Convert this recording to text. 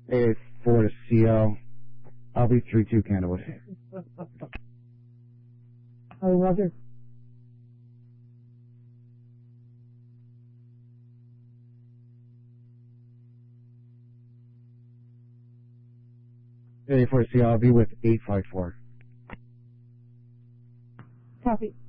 A4 to CL. I'll be 3-2 Candlewood. Roger. A4 to CL. I'll be with 854. Copy.